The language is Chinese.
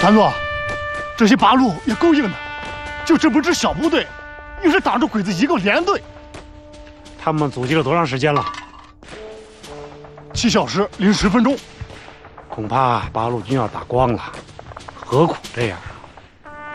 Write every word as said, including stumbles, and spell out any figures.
团座，这些八路也够硬的，就这么支小部队，硬是挡住鬼子一个连队。 他们阻击了多长时间了？ 七小时零十分钟。 恐怕八路军要打光了，何苦这样？